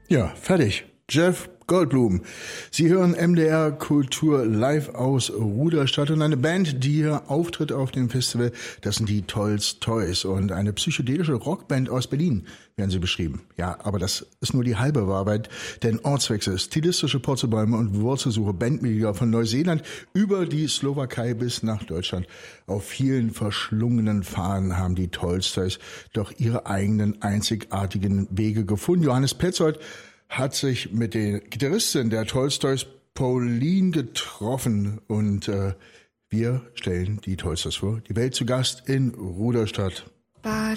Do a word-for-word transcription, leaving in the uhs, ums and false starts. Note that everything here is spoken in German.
Ja, fertig. Jeff Goldblum. Sie hören M D R Kultur live aus Ruderstadt und eine Band, die hier auftritt auf dem Festival, das sind die Tolls Toys und eine psychedelische Rockband aus Berlin, werden sie beschrieben. Ja, aber das ist nur die halbe Wahrheit, denn Ortswechsel, stilistische Purzelbäume und Wurzelsuche, Bandmitglieder von Neuseeland über die Slowakei bis nach Deutschland. Auf vielen verschlungenen Fahnen haben die Tolls Toys doch ihre eigenen einzigartigen Wege gefunden. Johannes Petzold hat sich mit der Gitarristin der Tolls Toys, Pauline, getroffen und äh, wir stellen die Tolls Toys vor. Die Welt zu Gast in Ruderstadt.